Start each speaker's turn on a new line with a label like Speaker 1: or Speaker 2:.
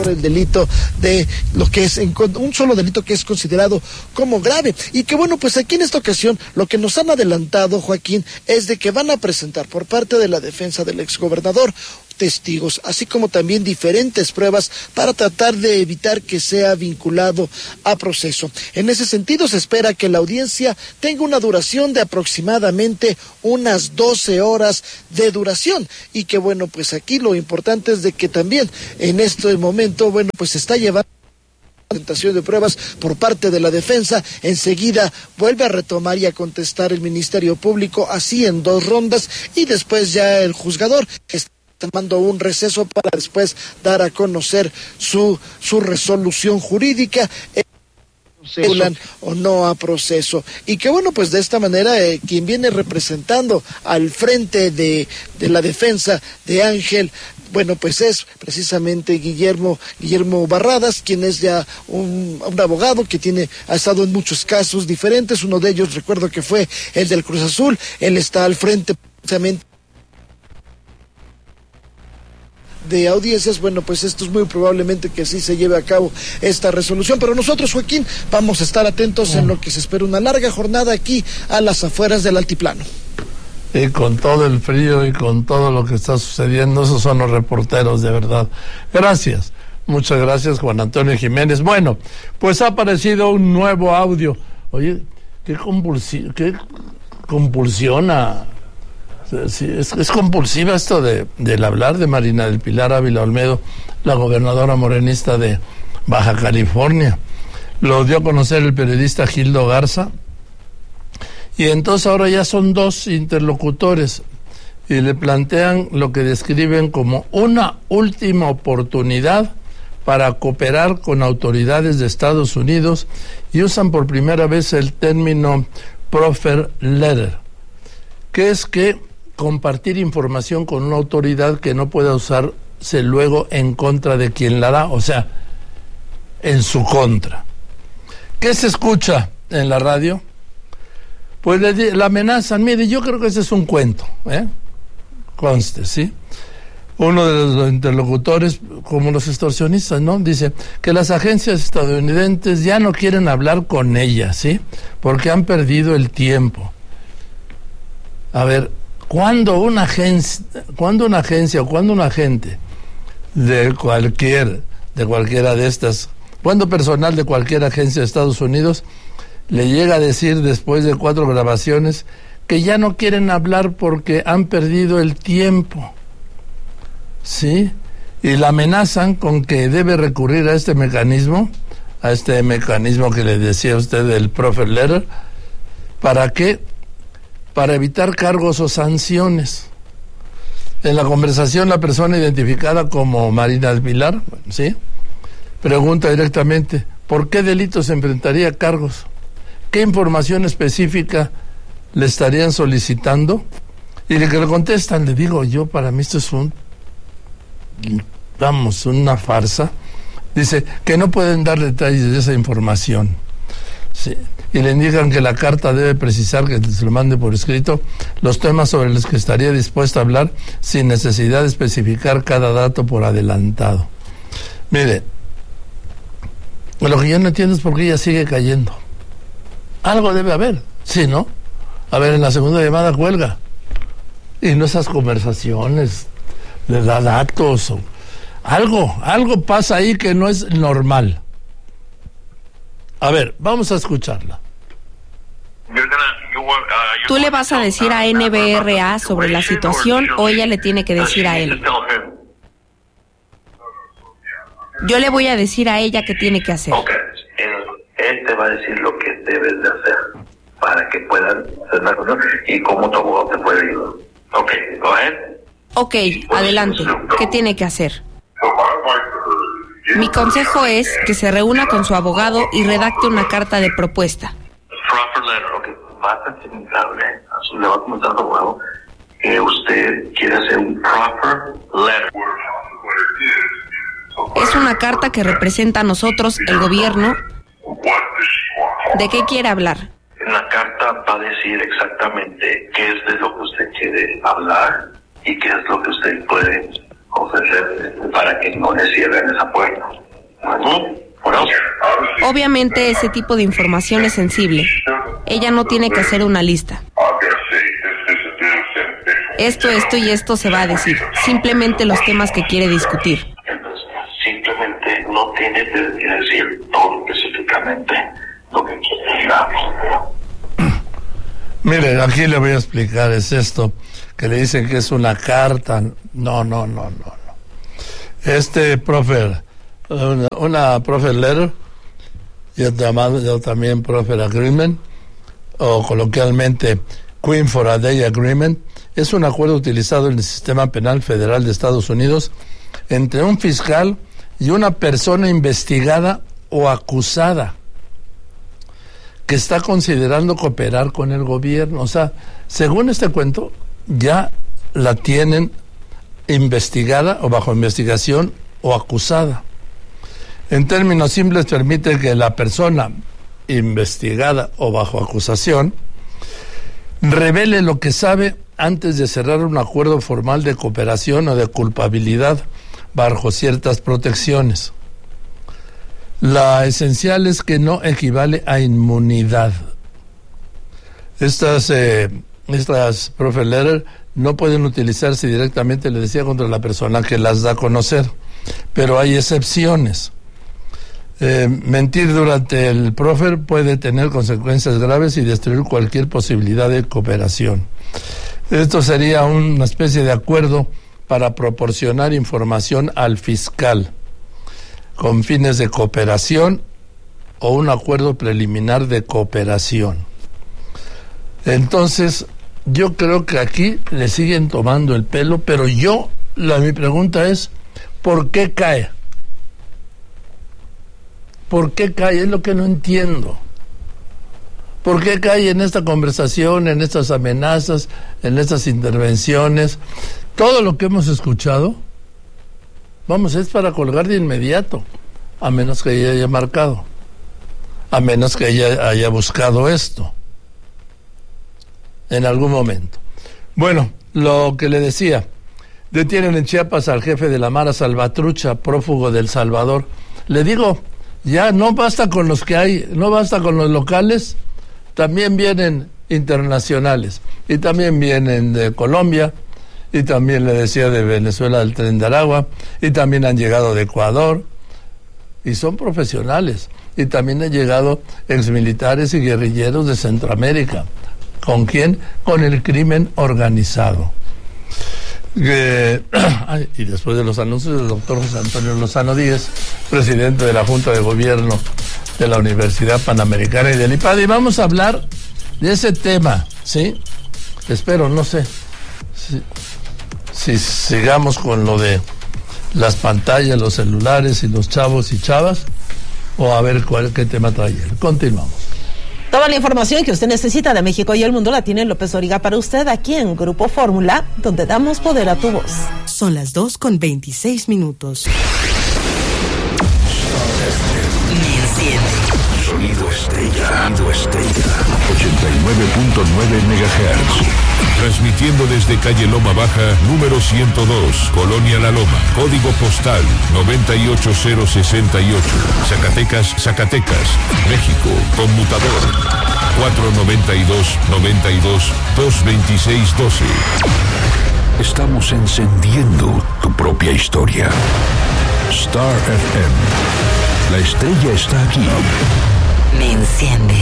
Speaker 1: por el delito de lo que es un solo delito que es considerado como grave. Y que bueno, pues aquí en esta ocasión lo que nos han adelantado, Joaquín, es de que van a presentar por parte de la defensa del exgobernador testigos, así como también diferentes pruebas para tratar de evitar que sea vinculado a proceso. En ese sentido, se espera que la audiencia tenga una duración de aproximadamente unas 12 horas de duración, y que bueno, pues aquí lo importante es de que también en este momento, bueno, pues se está llevando presentación de pruebas por parte de la defensa. Enseguida vuelve a retomar y a contestar el Ministerio Público, así en 2 rondas, y después ya el juzgador está tomando un receso para después dar a conocer su resolución jurídica, o no a proceso. Y que bueno, pues de esta manera quien viene representando al frente de la defensa de Ángel, bueno, pues es precisamente Guillermo Barradas, quien es ya un abogado que ha estado en muchos casos diferentes. Uno de ellos, recuerdo que fue el del Cruz Azul. Él está al frente precisamente de audiencias. Bueno, pues esto es muy probablemente que sí se lleve a cabo esta resolución, pero nosotros, Joaquín, vamos a estar atentos en lo que se espera una larga jornada aquí a las afueras del altiplano.
Speaker 2: Y con todo el frío y con todo lo que está sucediendo, esos son los reporteros, de verdad. Gracias, muchas gracias, Juan Antonio Jiménez. Bueno, pues ha aparecido un nuevo audio. Oye, qué compulsiona. Sí, es compulsiva esto del hablar de Marina del Pilar Ávila Olmedo, la gobernadora morenista de Baja California. Lo dio a conocer el periodista Gildo Garza, y entonces ahora ya son 2 interlocutores y le plantean lo que describen como una última oportunidad para cooperar con autoridades de Estados Unidos, y usan por primera vez el término proffer letter, que es que compartir información con una autoridad que no pueda usarse luego en contra de quien la da, o sea, en su contra. ¿Qué se escucha en la radio? Pues la amenazan. Mire, yo creo que ese es un cuento, conste, ¿sí? Uno de los interlocutores, como los extorsionistas, ¿no? Dice que las agencias estadounidenses ya no quieren hablar con ella, ¿sí? Porque han perdido el tiempo. A ver, cuando una agencia o cuando un agente de cualquiera de estas, cuando personal de cualquier agencia de Estados Unidos le llega a decir después de 4 grabaciones que ya no quieren hablar porque han perdido el tiempo, ¿sí? Y la amenazan con que debe recurrir a este mecanismo que le decía a usted del proffer letter. ¿Para qué? Para evitar cargos o sanciones. En la conversación, la persona identificada como Marina del Pilar, ¿sí?, pregunta directamente: ¿por qué delitos enfrentaría cargos? ¿Qué información específica le estarían solicitando? Y le contestan, le digo yo, para mí esto es una farsa. Dice que no pueden dar detalles de esa información, ¿sí? Y le indican que la carta debe precisar, que se lo mande por escrito, los temas sobre los que estaría dispuesto a hablar sin necesidad de especificar cada dato por adelantado. Mire, lo que yo no entiendo es por qué ella sigue cayendo. Algo debe haber, ¿sí, no? A ver, en la segunda llamada cuelga. Y no esas conversaciones, le da datos o algo pasa ahí que no es normal. A ver, vamos a escucharla.
Speaker 3: ¿Tú le vas a decir a NBRA sobre la situación o ella le tiene que decir a él? Yo le voy a decir a ella qué tiene que hacer.
Speaker 4: Él te va a decir lo que debes de hacer para que puedan hacer una cosa y cómo tu abogado te puede ayudar. Go ahead.
Speaker 3: Ok, adelante. ¿Qué tiene que hacer? Mi consejo es que se reúna con su abogado y redacte una carta de propuesta.
Speaker 4: Proper letter, va a significarle, le va a comentar a tu abogado que usted quiere hacer un proper letter.
Speaker 3: Es una carta que representa a nosotros, el gobierno. ¿De qué quiere hablar?
Speaker 4: En la carta va a decir exactamente qué es de lo que usted quiere hablar y qué es lo que usted puede ofrecer para que no le cierren esa puerta. Bueno,
Speaker 3: Obviamente ese tipo de información es sensible. Ella no tiene que hacer una lista. Esto y esto se va a decir. Simplemente los temas que quiere discutir.
Speaker 4: entonces simplemente no tiene que decir todo específicamente lo que quiere.
Speaker 2: Miren, aquí le voy a explicar, es esto, que le dicen que es una carta. No. Este proffer, una proffer letter, yo también proffer agreement, o coloquialmente Queen for a Day Agreement, es un acuerdo utilizado en el sistema penal federal de Estados Unidos entre un fiscal y una persona investigada o acusada que está considerando cooperar con el gobierno. O sea, según este cuento, ya la tienen investigada o bajo investigación o acusada. En términos simples, permite que la persona investigada o bajo acusación revele lo que sabe antes de cerrar un acuerdo formal de cooperación o de culpabilidad bajo ciertas protecciones. La esencial es que no equivale a inmunidad. Estas proffer letter no pueden utilizarse directamente, le decía, contra la persona que las da a conocer, pero hay excepciones. Mentir durante el proffer puede tener consecuencias graves y destruir cualquier posibilidad de cooperación. Esto sería una especie de acuerdo para proporcionar información al fiscal con fines de cooperación o un acuerdo preliminar de cooperación. Entonces, yo creo que aquí le siguen tomando el pelo, pero mi pregunta es, ¿por qué cae? ¿Por qué cae? Es lo que no entiendo. ¿Por qué cae en esta conversación, en estas amenazas, en estas intervenciones? Todo lo que hemos escuchado, es para colgar de inmediato, a menos que ella haya marcado, a menos que ella haya buscado esto en algún momento. Bueno, lo que le decía, detienen en Chiapas al jefe de la Mara Salvatrucha, prófugo de El Salvador. Le digo, ya no basta con los que hay, no basta con los locales, también vienen internacionales, y también vienen de Colombia, y también le decía de Venezuela, del Tren de Aragua, y también han llegado de Ecuador, y son profesionales, y también han llegado exmilitares y guerrilleros de Centroamérica. ¿Con quién? Con el crimen organizado. Y después de los anuncios del doctor José Antonio Lozano Díez, presidente de la Junta de Gobierno de la Universidad Panamericana y del IPAD, y vamos a hablar de ese tema, ¿sí? Espero, no sé si sigamos con lo de las pantallas, los celulares y los chavos y chavas, o a ver qué tema trae él. Continuamos.
Speaker 5: Toda la información que usted necesita de México y el mundo la tiene López Origa para usted aquí en Grupo Fórmula, donde damos poder a tu voz.
Speaker 6: Son las 2:26.
Speaker 7: Sonido Estrella. 89.9 MHz.
Speaker 8: Transmitiendo desde calle Loma Baja, número 102, Colonia La Loma, código postal 98068, Zacatecas, México, conmutador 492-92-226-12.
Speaker 7: Estamos encendiendo tu propia historia. Star FM. La estrella está aquí.
Speaker 6: Me enciende.